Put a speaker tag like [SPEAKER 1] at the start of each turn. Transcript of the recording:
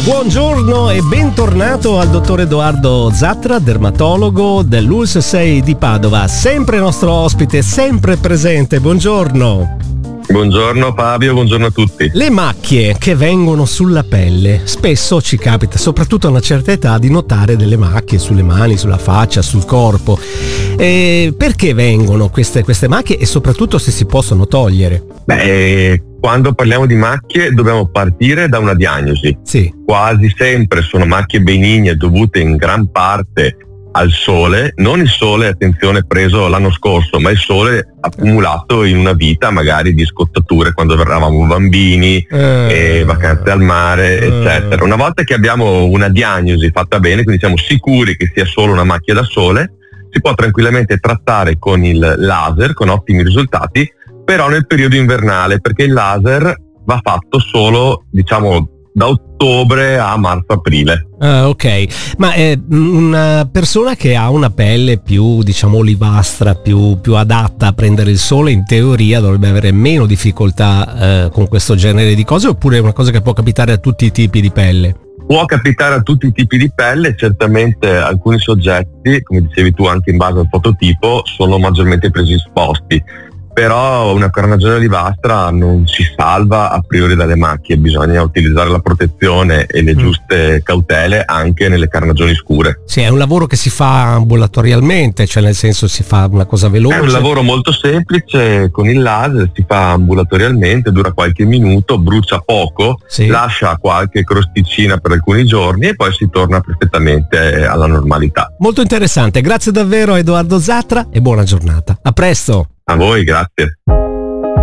[SPEAKER 1] Buongiorno e bentornato al dottor Edoardo Zatra, dermatologo dell'ULSS 6 di Padova, sempre nostro ospite, sempre presente. Buongiorno.
[SPEAKER 2] Buongiorno Fabio, buongiorno a tutti.
[SPEAKER 1] Le macchie che vengono sulla pelle, spesso ci capita, soprattutto a una certa età, di notare delle macchie sulle mani, sulla faccia, sul corpo. Perché vengono queste macchie e soprattutto se si possono togliere?
[SPEAKER 2] Quando parliamo di macchie dobbiamo partire da una diagnosi.
[SPEAKER 1] Sì.
[SPEAKER 2] Quasi sempre sono macchie benigne dovute in gran parte al sole, non il sole, attenzione, preso l'anno scorso, ma il sole accumulato in una vita magari di scottature quando eravamo bambini, vacanze al mare, eccetera. Una volta che abbiamo una diagnosi fatta bene, quindi siamo sicuri che sia solo una macchia da sole, si può tranquillamente trattare con il laser, con ottimi risultati, però nel periodo invernale, perché il laser va fatto solo, diciamo, da ottobre a marzo-aprile.
[SPEAKER 1] Ok, ma una persona che ha una pelle più, diciamo, olivastra, più adatta a prendere il sole, in teoria dovrebbe avere meno difficoltà con questo genere di cose, oppure è una cosa che può capitare a tutti i tipi di pelle?
[SPEAKER 2] Può capitare a tutti i tipi di pelle, certamente alcuni soggetti, come dicevi tu anche in base al fototipo, sono maggiormente predisposti. Però una carnagione olivastra non si salva a priori dalle macchie, bisogna utilizzare la protezione e le giuste cautele anche nelle carnagioni scure.
[SPEAKER 1] Sì, è un lavoro che si fa ambulatorialmente, cioè nel senso si fa una cosa veloce.
[SPEAKER 2] È un lavoro molto semplice, con il laser si fa ambulatorialmente, dura qualche minuto, brucia poco, sì, lascia qualche crosticina per alcuni giorni e poi si torna perfettamente alla normalità.
[SPEAKER 1] Molto interessante, grazie davvero a Edoardo Zatra e buona giornata. A presto!
[SPEAKER 2] A voi, grazie.